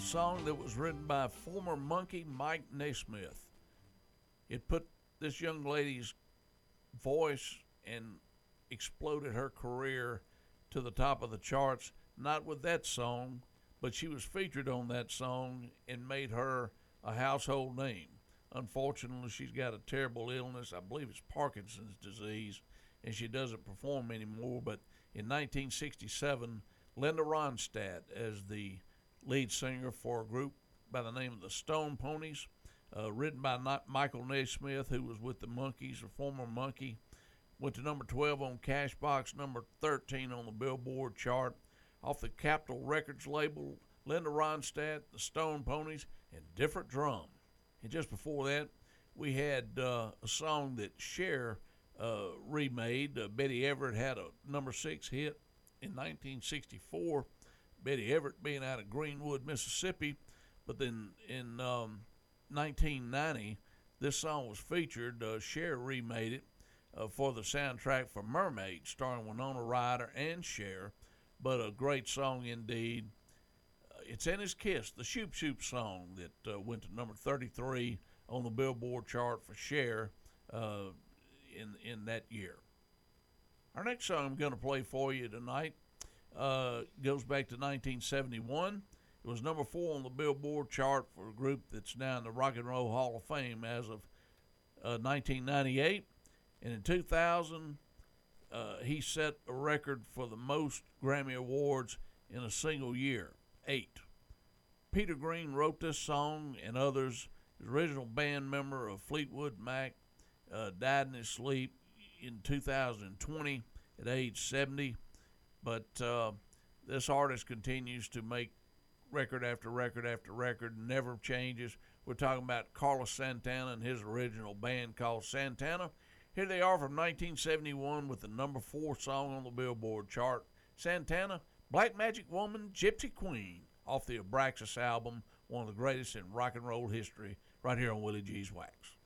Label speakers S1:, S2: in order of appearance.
S1: song that was written by former Monkee Mike Nesmith. It put this young lady's voice and exploded her career to the top of the charts, not with that song, but she was featured on that song and made her a household name. Unfortunately, she's got a terrible illness. I believe it's Parkinson's disease, and she doesn't perform anymore. But in 1967, Linda Ronstadt, as the lead singer for a group by the name of the Stone Ponies, written by Michael Nesmith, who was with the Monkees, a former Monkee, went to number 12 on Cashbox, number 13 on the Billboard chart. Off the Capitol Records label, Linda Ronstadt, the Stone Ponies, and Different Drum. And just before that, we had a song that Cher remade. Betty Everett had a number 6 hit in 1964. Betty Everett being out of Greenwood, Mississippi. But then in 1990, this song was featured. Cher remade it for the soundtrack for Mermaid, starring Winona Ryder and Cher. But a great song indeed. It's Ennis Kiss, the Shoop Shoop song that went to number 33 on the Billboard chart for Cher in that year. Our next song I'm going to play for you tonight goes back to 1971. It was number 4 on the Billboard chart for a group that's now in the Rock and Roll Hall of Fame as of 1998. And in 2000, he set a record for the most Grammy Awards in a single year, 8. Peter Green wrote this song and others. His original band member of Fleetwood Mac died in his sleep in 2020 at age 70. But this artist continues to make record after record after record, never changes. We're talking about Carlos Santana and his original band called Santana. Here they are from 1971 with the number 4 song on the Billboard chart. Santana, Black Magic Woman, Gypsy Queen, off the Abraxas album, one of the greatest in rock and roll history, right here on Willie G's Wax.